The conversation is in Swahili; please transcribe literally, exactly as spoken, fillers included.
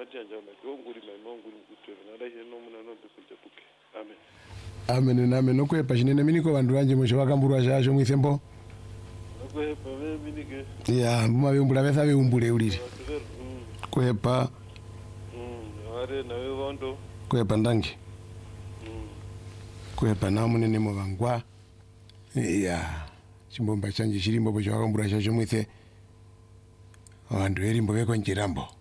janja nguri mai nguri kutero nada hino muna no bikujapuke amen amen amen nokwepa chinene miniko vantu vanje mosho vakamburwa chasho mwithembo nokwepa ve minike ya mbuma veumbula vetha veumbule uliri kwepa mm are na vevondo kwepa ndangi mm kwepa na munene movangwa ya chimbomba chanje chirimbo pocho vakamburwa chasho mwithe vantu verimbo veko njirambo